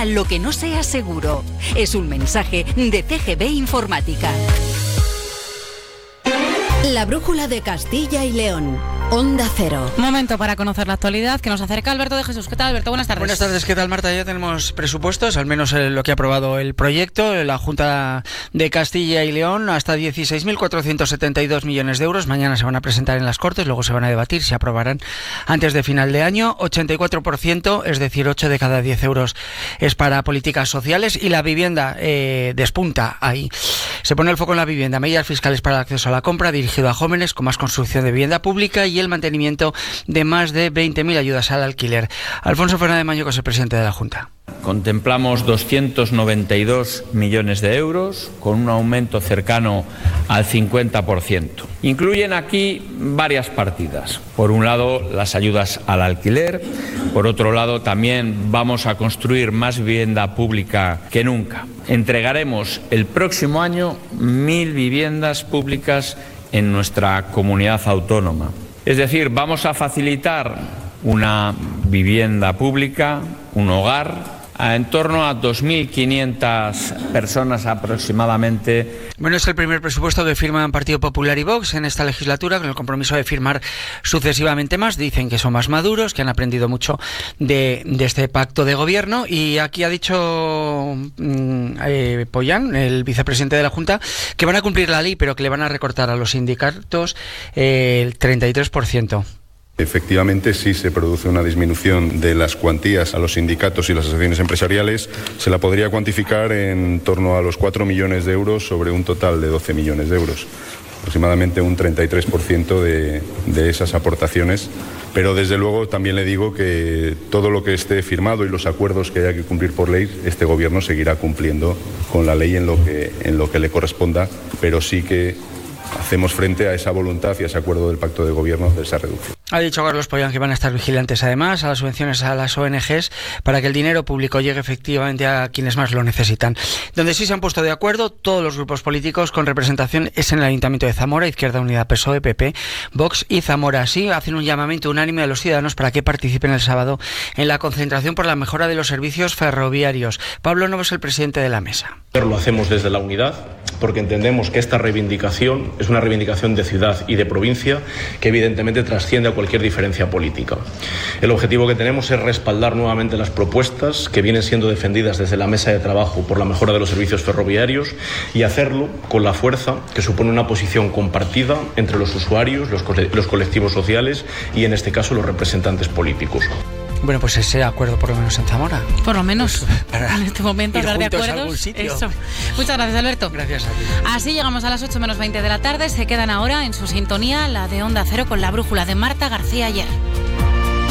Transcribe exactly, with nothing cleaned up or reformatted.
para lo que no sea seguro. Es un mensaje de C G B Informática. La brújula de Castilla y León. Onda Cero. Momento para conocer la actualidad que nos acerca Alberto de Jesús. ¿Qué tal, Alberto? Buenas tardes. Buenas tardes, ¿qué tal, Marta? Ya tenemos presupuestos, al menos eh, lo que ha aprobado el proyecto. La Junta de Castilla y León, hasta dieciséis mil cuatrocientos setenta y dos millones de euros. Mañana se van a presentar en las Cortes, luego se van a debatir, se aprobarán antes de final de año. ochenta y cuatro por ciento, es decir, ocho de cada diez euros es para políticas sociales. Y la vivienda eh, despunta ahí. Se pone el foco en la vivienda. Medidas fiscales para el acceso a la compra, dirigido a jóvenes, con más construcción de vivienda pública y el mantenimiento de más de veinte mil ayudas al alquiler. Alfonso Fernández Mañuco es el presidente de la Junta. Contemplamos doscientos noventa y dos millones de euros, con un aumento cercano al cincuenta por ciento. Incluyen aquí varias partidas. Por un lado, las ayudas al alquiler. Por otro lado, también vamos a construir más vivienda pública que nunca. Entregaremos el próximo año mil viviendas públicas en nuestra comunidad autónoma. Es decir, vamos a facilitar una vivienda pública, un hogar, a en torno a dos mil quinientas personas aproximadamente. Bueno, es el primer presupuesto que firman Partido Popular y Vox en esta legislatura, con el compromiso de firmar sucesivamente más. Dicen que son más maduros, que han aprendido mucho de, de este pacto de gobierno. Y aquí ha dicho eh, Pollán, el vicepresidente de la Junta, que van a cumplir la ley, pero que le van a recortar a los sindicatos eh, el treinta y tres por ciento. Efectivamente, sí se produce una disminución de las cuantías a los sindicatos y las asociaciones empresariales. Se la podría cuantificar en torno a los cuatro millones de euros sobre un total de doce millones de euros. Aproximadamente un treinta y tres por ciento de, de esas aportaciones. Pero desde luego también le digo que todo lo que esté firmado y los acuerdos que haya que cumplir por ley, este gobierno seguirá cumpliendo con la ley en lo que, en lo que le corresponda, pero sí que hacemos frente a esa voluntad y a ese acuerdo del pacto de gobierno de esa reducción. Ha dicho Carlos Pollán que van a estar vigilantes además a las subvenciones a las O N Ges para que el dinero público llegue efectivamente a quienes más lo necesitan. Donde sí se han puesto de acuerdo todos los grupos políticos con representación es en el Ayuntamiento de Zamora, Izquierda Unida, P S O E, P P, Vox y Zamora. Así hacen un llamamiento unánime a los ciudadanos para que participen el sábado en la concentración por la mejora de los servicios ferroviarios. Pablo Novo es el presidente de la mesa. Lo hacemos desde la unidad porque entendemos que esta reivindicación es una reivindicación de ciudad y de provincia que evidentemente trasciende a cualquier diferencia política. El objetivo que tenemos es respaldar nuevamente las propuestas que vienen siendo defendidas desde la mesa de trabajo por la mejora de los servicios ferroviarios y hacerlo con la fuerza que supone una posición compartida entre los usuarios, los, co- los colectivos sociales y en este caso los representantes políticos. Bueno, pues ese acuerdo por lo menos en Zamora. Por lo menos, pues para en este momento, hablar de acuerdos. Eso. Muchas gracias, Alberto. Gracias a ti. Así llegamos a las ocho menos veinte de la tarde. Se quedan ahora en su sintonía la de Onda Cero con la brújula de Marta García Ayer.